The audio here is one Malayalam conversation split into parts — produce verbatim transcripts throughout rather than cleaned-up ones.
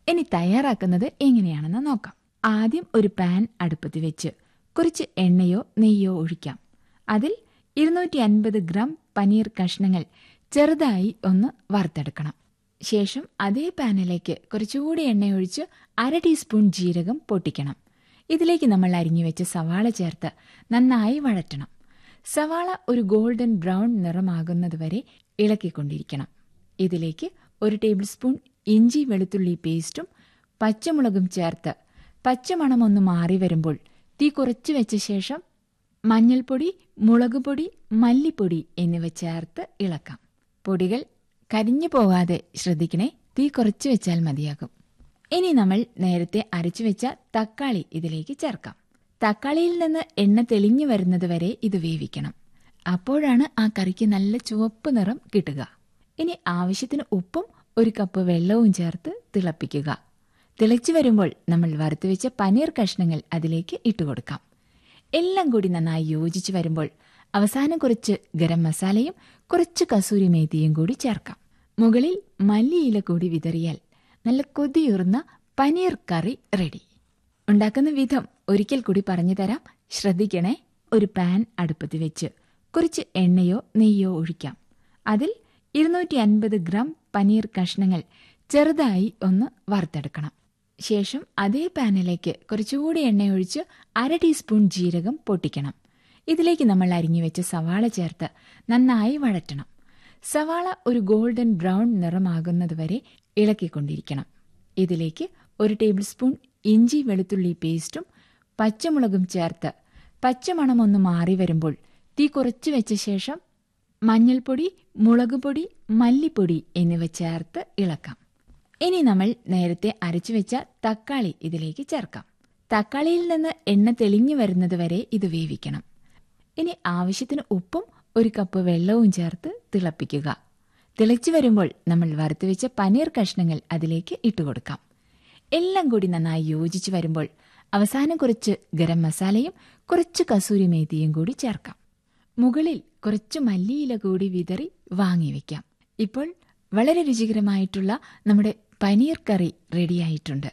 ഇനി തയ്യാറാക്കുന്നത് എങ്ങനെയാണെന്ന് നോക്കാം. ആദ്യം ഒരു പാൻ അടുപ്പത്ത് വെച്ച് കുറച്ച് എണ്ണയോ നെയ്യോ ഒഴിക്കാം. അതിൽ ഇരുന്നൂറ്റി അൻപത് ഗ്രാം പനീർ കഷ്ണങ്ങൾ ചെറുതായി ഒന്ന് വറുത്തെടുക്കണം. ശേഷം അതേ പാനിലേക്ക് കുറച്ചുകൂടി എണ്ണയൊഴിച്ച് അര ടീസ്പൂൺ ജീരകം പൊട്ടിക്കണം. ഇതിലേക്ക് നമ്മൾ അരിഞ്ഞുവെച്ച സവാള ചേർത്ത് നന്നായി വഴറ്റണം. സവാള ഒരു ഗോൾഡൻ ബ്രൗൺ നിറമാകുന്നതുവരെ ഇളക്കിക്കൊണ്ടിരിക്കണം. ഇതിലേക്ക് ഒരു ടേബിൾ സ്പൂൺ ഇഞ്ചി വെളുത്തുള്ളി പേസ്റ്റും പച്ചമുളകും ചേർത്ത് പച്ചമണമൊന്ന് മാറി വരുമ്പോൾ തീ കുറച്ച് വെച്ച ശേഷം മഞ്ഞൾപ്പൊടി, മുളകുപൊടി, മല്ലിപ്പൊടി എന്നിവ ചേർത്ത് ഇളക്കാം. പൊടികൾ കരിഞ്ഞു പോകാതെ ശ്രദ്ധിക്കണേ. തീ കുറച്ച് വെച്ചാൽ മതിയാകും. ഇനി നമ്മൾ നേരത്തെ അരച്ചു വെച്ച തക്കാളി ഇതിലേക്ക് ചേർക്കാം. തക്കാളിയിൽ നിന്ന് എണ്ണ തെളിഞ്ഞു വരുന്നതുവരെ ഇത് വേവിക്കണം. അപ്പോഴാണ് ആ കറിക്ക് നല്ല ചുവപ്പ് നിറം കിട്ടുക. ഇനി ആവശ്യത്തിന് ഉപ്പും ഒരു കപ്പ് വെള്ളവും ചേർത്ത് തിളപ്പിക്കുക. തിളച്ചു വരുമ്പോൾ നമ്മൾ വറുത്തുവെച്ച പനീർ കഷ്ണങ്ങൾ അതിലേക്ക് ഇട്ടുകൊടുക്കാം. എല്ലാം കൂടി നന്നായി യോജിച്ചു വരുമ്പോൾ അവസാനം കുറച്ച് ഗരം മസാലയും കുറച്ച് കസൂരി മേത്തിയും കൂടി ചേർക്കാം. മുകളിൽ മല്ലിയില കൂടി വിതറിയാൽ നല്ല കൊതിയൂറുന്ന പനീർ കറി റെഡി. ഉണ്ടാക്കുന്ന വിധം ഒരിക്കൽ കൂടി പറഞ്ഞു തരാം, ശ്രദ്ധിക്കണേ. ഒരു പാൻ അടുപ്പത്ത് വെച്ച് കുറച്ച് എണ്ണയോ നെയ്യോ ഒഴിക്കാം. അതിൽ ഇരുന്നൂറ്റി അൻപത് ഗ്രാം പനീർ കഷ്ണങ്ങൾ ചെറുതായി ഒന്ന് വറുത്തെടുക്കണം. ശേഷം അതേ പാനിലേക്ക് കുറച്ചുകൂടി എണ്ണയൊഴിച്ച് അര ടീസ്പൂൺ ജീരകം പൊട്ടിക്കണം. ഇതിലേക്ക് നമ്മൾ അരിഞ്ഞുവെച്ച സവാള ചേർത്ത് നന്നായി വഴറ്റണം. സവാള ഒരു ഗോൾഡൻ ബ്രൗൺ നിറമാകുന്നതുവരെ ഇളക്കിക്കൊണ്ടിരിക്കണം. ഇതിലേക്ക് ഒരു ടേബിൾ സ്പൂൺ ഇഞ്ചി വെളുത്തുള്ളി പേസ്റ്റും പച്ചമുളകും ചേർത്ത് പച്ചമണമൊന്ന് മാറി വരുമ്പോൾ തീ കുറച്ച് വെച്ച ശേഷം മഞ്ഞൾപ്പൊടി, മുളകുപൊടി, മല്ലിപ്പൊടി എന്നിവ ചേർത്ത് ഇളക്കാം. ഇനി നമ്മൾ നേരത്തെ അരച്ചുവെച്ച തക്കാളി ഇതിലേക്ക് ചേർക്കാം. തക്കാളിയിൽ നിന്ന് എണ്ണ തെളിഞ്ഞു വരുന്നതുവരെ ഇത് വേവിക്കണം. ഇനി ആവശ്യത്തിന് ഉപ്പും ഒരു കപ്പ് വെള്ളവും ചേർത്ത് തിളപ്പിക്കുക. തിളച്ചു വരുമ്പോൾ നമ്മൾ വറുത്തുവെച്ച പനീർ കഷ്ണങ്ങൾ അതിലേക്ക് ഇട്ടുകൊടുക്കാം. എല്ലാം കൂടി നന്നായി യോജിച്ചു വരുമ്പോൾ അവസാനം കുറച്ച് ഗരം മസാലയും കുറച്ച് കസൂരി മേത്തിയും കൂടി ചേർക്കാം. മുകളിൽ കുറച്ച് മല്ലിയില കൂടി വിതറി വാങ്ങിവെക്കാം. ഇപ്പോൾ വളരെ രുചികരമായിട്ടുള്ള നമ്മുടെ പനീർ കറി റെഡിയായിട്ടുണ്ട്.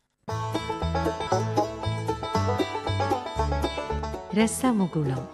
രസമുകുളം.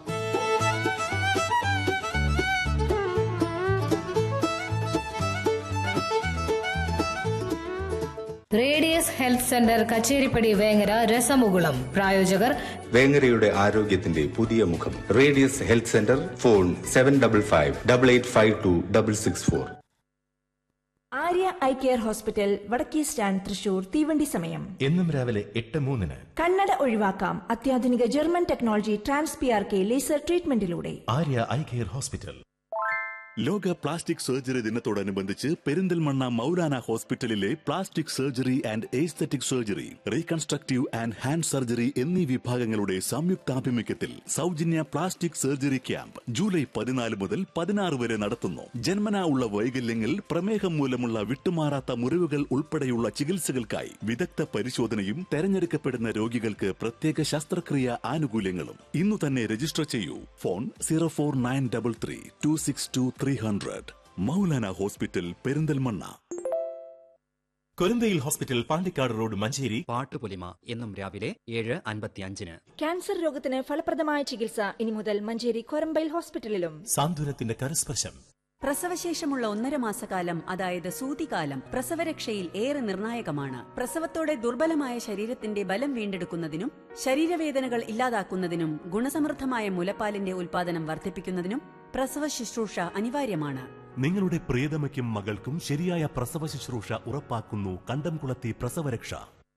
Radius health centre Kacheripadi Vengara. രസമുകുളം പ്രായോജകർ വേങ്ങരയുടെ ആരോഗ്യത്തിന്റെ പുതിയ മുഖം. Radius health centre. Phone seven double five double eight five to double six four. Arya eye care hospital, വടക്കേ സ്റ്റാൻഡ്, തൃശൂർ. തീവണ്ടി സമയം എന്നും രാവിലെ എട്ട് മൂന്നിന്. കണ്ണട ഒഴിവാക്കാം അത്യാധുനിക German technology trans P R K laser ട്രീറ്റ്മെന്റിലൂടെ. Arya eye care hospital. ലോക പ്ലാസ്റ്റിക് സർജറി ദിനത്തോടനുബന്ധിച്ച് പെരിന്തൽമണ്ണ മൗലാന ഹോസ്പിറ്റലിലെ plastic surgery and aesthetic surgery, reconstructive and hand surgery എന്നീ വിഭാഗങ്ങളുടെ സംയുക്താഭിമുഖ്യത്തിൽ സൗജന്യ പ്ലാസ്റ്റിക് സർജറി ക്യാമ്പ് ജൂലൈ പതിനാല് മുതൽ പതിനാറ് വരെ നടത്തുന്നു. ജന്മനാ ഉള്ള വൈകല്യങ്ങൾ, പ്രമേഹം മൂലമുള്ള വിട്ടുമാറാത്ത മുറിവുകൾ ഉൾപ്പെടെയുള്ള ചികിത്സകൾക്കായി വിദഗ്ധ പരിശോധനയും തെരഞ്ഞെടുക്കപ്പെടുന്ന രോഗികൾക്ക് പ്രത്യേക ശസ്ത്രക്രിയ ആനുകൂല്യങ്ങളും. ഇന്നു തന്നെ രജിസ്റ്റർ ചെയ്യൂ. Phone zero four nine double three to six to three hundred. Maulana hospital, Perinthalmanna. കൊരന്തയിൽ hospital, Pandikkad road, Manjeri. Pattupolima എന്നും രാവിലെ ഏഴ് അൻപത്തിയഞ്ചിന്. ക്യാൻസർ രോഗത്തിന് ഫലപ്രദമായ ചികിത്സ ഇനി മുതൽ മഞ്ചേരി കൊരമ്പയിൽ ഹോസ്പിറ്റലിലും. സാന്ത്വനത്തിന്റെ കരസ്പർശം. പ്രസവശേഷമുള്ള ഒന്നര മാസക്കാലം, അതായത് സൂതികാലം, പ്രസവരക്ഷയിൽ ഏറെ നിർണായകമാണ്. പ്രസവത്തോടെ ദുർബലമായ ശരീരത്തിന്റെ ബലം വീണ്ടെടുക്കുന്നതിനും ശരീരവേദനകൾ ഇല്ലാതാക്കുന്നതിനും ഗുണസമൃദ്ധമായ മുലപ്പാലിന്റെ ഉൽപാദനം വർദ്ധിപ്പിക്കുന്നതിനും പ്രസവ ശുശ്രൂഷ അനിവാര്യമാണ്. നിങ്ങളുടെ പ്രിയതമയ്ക്കും മകൾക്കും ശരിയായ പ്രസവ ശുശ്രൂഷ ഉറപ്പാക്കുന്നു കണ്ടംകുളത്തി പ്രസവരക്ഷ.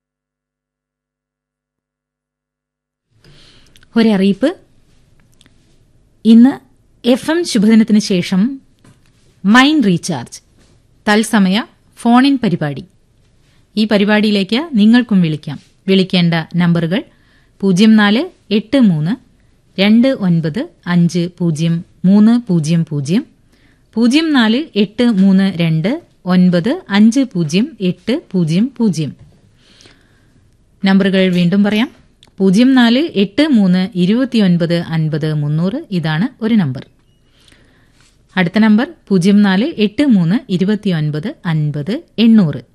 ഒരറിയിപ്പ്. ഇന്ന് എഫ് എം ശുഭദിനത്തിന് ശേഷം മൈൻഡ് റീചാർജ് തത്സമയ ഫോണിൻ പരിപാടി. ഈ പരിപാടിയിലേക്ക് നിങ്ങൾക്കും വിളിക്കാം. വിളിക്കേണ്ട നമ്പറുകൾ പൂജ്യം നാല് എട്ട് മൂന്ന് രണ്ട് ഒൻപത് അഞ്ച് പൂജ്യം മൂന്ന് പൂജ്യം പൂജ്യം, പൂജ്യം നാല് എട്ട് മൂന്ന് രണ്ട് ഒൻപത് അഞ്ച് പൂജ്യം എട്ട് പൂജ്യം പൂജ്യം. നമ്പറുകൾ വീണ്ടും പറയാം. പൂജ്യം നാല് എട്ട് മൂന്ന് ഇരുപത്തിയൊൻപത് അൻപത് മുന്നൂറ്, ഇതാണ് ഒരു നമ്പർ. അടുത്ത നമ്പർ പൂജ്യം നാല് എട്ട് മൂന്ന് ഇരുപത്തിയൊൻപത് അൻപത് എണ്ണൂറ്.